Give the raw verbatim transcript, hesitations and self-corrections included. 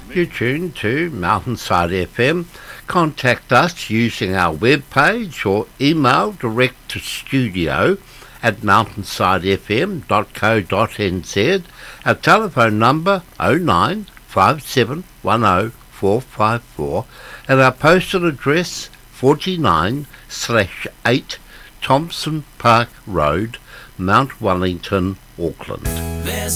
You're tuned to Mountainside F M. Contact us using our webpage or email direct to studio at mountainside f m dot co dot n z. Our telephone number oh nine five seven one oh four five four and our postal address forty-nine slash eight Thompson Park Road, Mount Wellington, Auckland. There's